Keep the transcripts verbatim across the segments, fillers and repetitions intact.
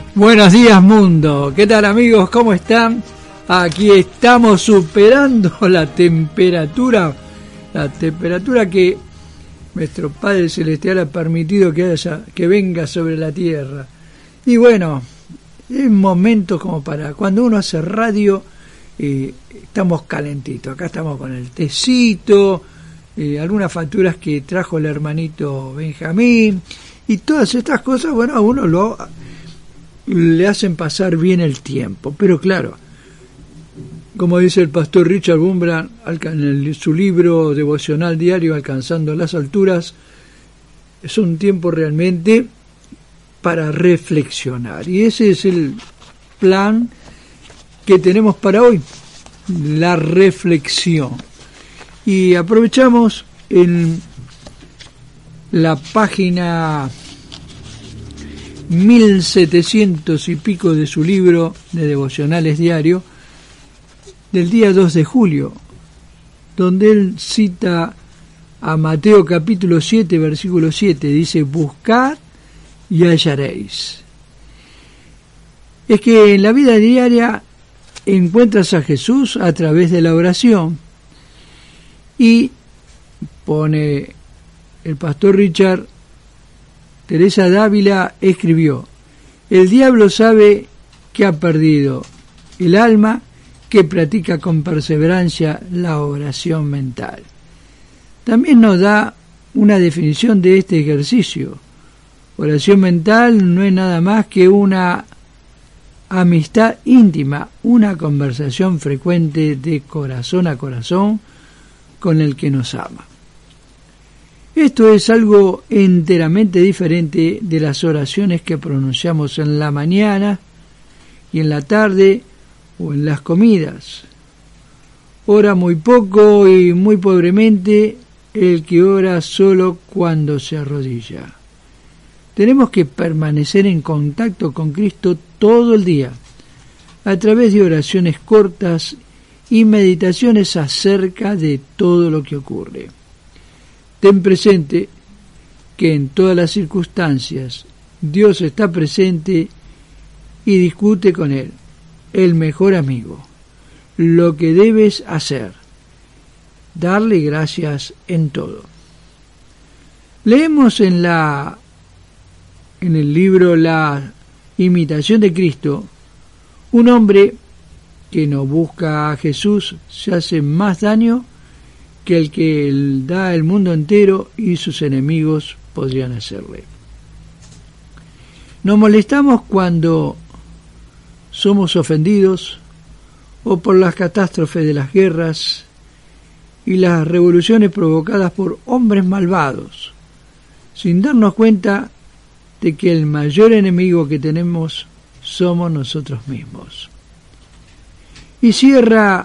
Buenos días, mundo. ¿Qué tal, amigos? ¿Cómo están? Aquí estamos superando la temperatura, la temperatura que nuestro Padre Celestial ha permitido que haya, que venga sobre la tierra. Y bueno, es momento como para cuando uno hace radio, eh, estamos calentitos. Acá estamos con el tecito, eh, algunas facturas que trajo el hermanito Benjamín y todas estas cosas. Bueno, a uno lo le hacen pasar bien el tiempo, pero claro, como dice el pastor Richard Wurmbrand en su libro devocional diario Alcanzando las Alturas, es un tiempo realmente para reflexionar, y ese es el plan que tenemos para hoy, la reflexión. Y aprovechamos en la página mil setecientos y pico de su libro de devocionales diario del día dos de julio, donde él cita a Mateo capítulo siete, versículo siete, dice: buscad y hallaréis. Es que en la vida diaria encuentras a Jesús a través de la oración, y pone el pastor Richard, Teresa Dávila escribió: el diablo sabe que ha perdido el alma que practica con perseverancia la oración mental. También nos da una definición de este ejercicio. Oración mental no es nada más que una amistad íntima, una conversación frecuente de corazón a corazón con el que nos ama. Esto es algo enteramente diferente de las oraciones que pronunciamos en la mañana y en la tarde o en las comidas. Ora muy poco y muy pobremente el que ora solo cuando se arrodilla. Tenemos que permanecer en contacto con Cristo todo el día, a través de oraciones cortas y meditaciones acerca de todo lo que ocurre. Ten presente que en todas las circunstancias Dios está presente y discute con Él, el mejor amigo. Lo que debes hacer, darle gracias en todo. Leemos en la en el libro La Imitación de Cristo, un hombre que no busca a Jesús se hace más daño que el que da el mundo entero y sus enemigos podrían hacerle. Nos molestamos cuando somos ofendidos o por las catástrofes de las guerras y las revoluciones provocadas por hombres malvados, sin darnos cuenta de que el mayor enemigo que tenemos somos nosotros mismos. Y cierra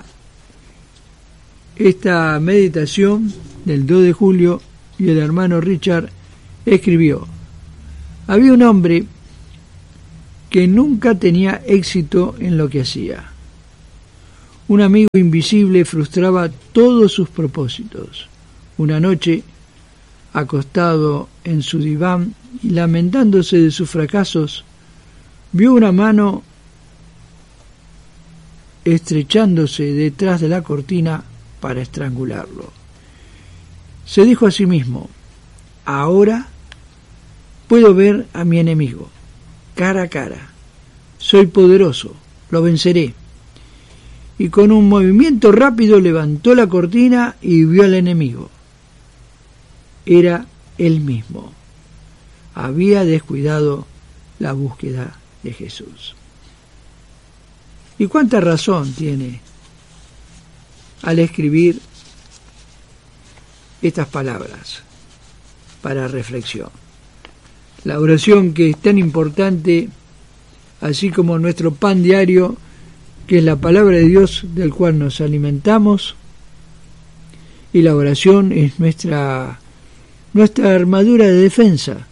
esta meditación del dos de julio, y el hermano Richard escribió: había un hombre que nunca tenía éxito en lo que hacía. Un amigo invisible frustraba todos sus propósitos. Una noche, acostado en su diván y lamentándose de sus fracasos, vio una mano estrechándose detrás de la cortina para estrangularlo. Se dijo a sí mismo: ahora puedo ver a mi enemigo cara a cara. Soy poderoso, lo venceré. Y con un movimiento rápido levantó la cortina y vio al enemigo. Era él mismo. Había descuidado la búsqueda de Jesús. ¿Y cuánta razón tiene al escribir estas palabras para reflexión? La oración, que es tan importante, así como nuestro pan diario, que es la palabra de Dios del cual nos alimentamos, y la oración es nuestra, nuestra armadura de defensa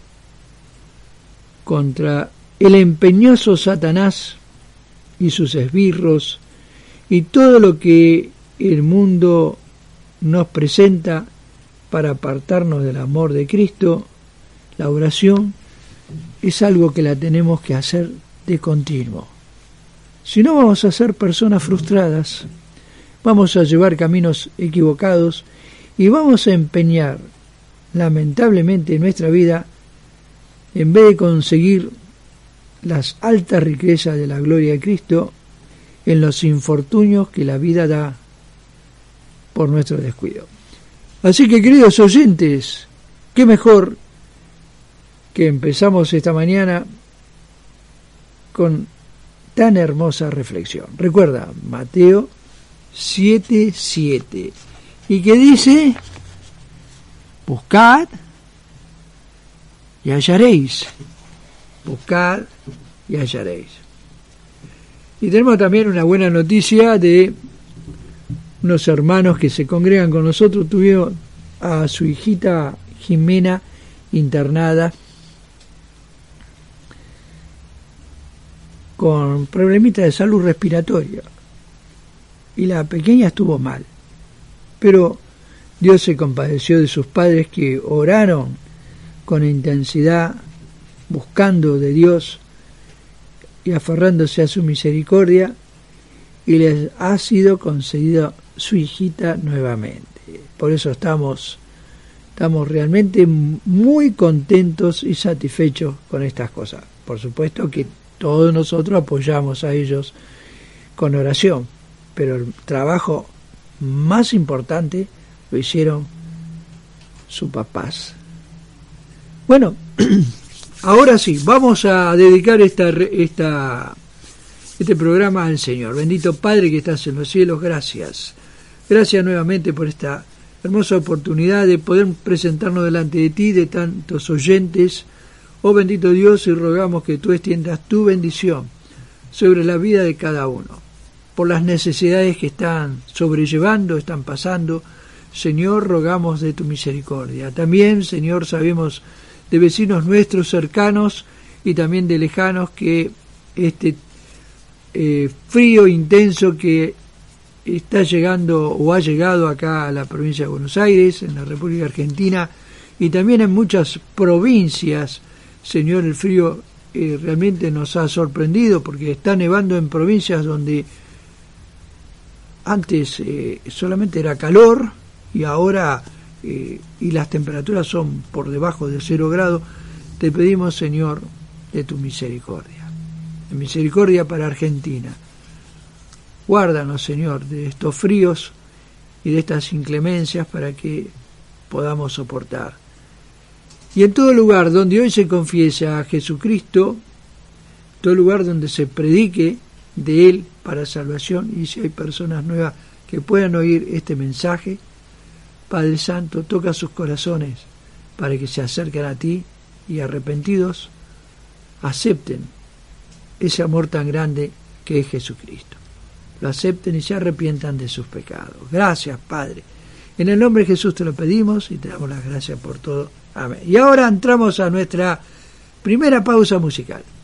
contra el empeñoso Satanás y sus esbirros y todo lo que el mundo nos presenta para apartarnos del amor de Cristo. La oración es algo que la tenemos que hacer de continuo. Si no, vamos a ser personas frustradas, vamos a llevar caminos equivocados y vamos a empeñar, lamentablemente, nuestra vida, en vez de conseguir las altas riquezas de la gloria de Cristo, en los infortunios que la vida da por nuestro descuido. Así que, queridos oyentes, qué mejor que empezamos esta mañana con tan hermosa reflexión. Recuerda, Mateo siete siete, y que dice: buscad y hallaréis, buscad y hallaréis. Y tenemos también una buena noticia de unos hermanos que se congregan con nosotros. Tuvieron a su hijita Jimena internada con problemitas de salud respiratoria, y la pequeña estuvo mal, pero Dios se compadeció de sus padres, que oraron con intensidad, buscando de Dios y aferrándose a su misericordia, y les ha sido concedida su hijita nuevamente. Por eso estamos, estamos realmente muy contentos y satisfechos con estas cosas. Por supuesto que todos nosotros apoyamos a ellos con oración, pero el trabajo más importante lo hicieron sus papás. Bueno, ahora sí, vamos a dedicar esta, esta, este programa al Señor. Bendito Padre que estás en los cielos, gracias. Gracias nuevamente por esta hermosa oportunidad de poder presentarnos delante de ti, de tantos oyentes. Oh bendito Dios, y rogamos que tú extiendas tu bendición sobre la vida de cada uno, por las necesidades que están sobrellevando, están pasando. Señor, rogamos de tu misericordia. También, Señor, sabemos de vecinos nuestros cercanos y también de lejanos que este eh, frío intenso que está llegando o ha llegado acá a la provincia de Buenos Aires, en la República Argentina, y también en muchas provincias. Señor, el frío eh, realmente nos ha sorprendido, porque está nevando en provincias donde antes eh, solamente era calor, y ahora eh, y las temperaturas son por debajo de cero grado. Te pedimos, Señor, de tu misericordia, de misericordia para Argentina. Guárdanos, Señor, de estos fríos y de estas inclemencias, para que podamos soportar. Y en todo lugar donde hoy se confiesa a Jesucristo, todo lugar donde se predique de Él para salvación, y si hay personas nuevas que puedan oír este mensaje, Padre Santo, toca sus corazones para que se acerquen a ti y, arrepentidos, acepten ese amor tan grande que es Jesucristo. Lo acepten y se arrepientan de sus pecados. Gracias, Padre. En el nombre de Jesús te lo pedimos y te damos las gracias por todo. Amén. Y ahora entramos a nuestra primera pausa musical.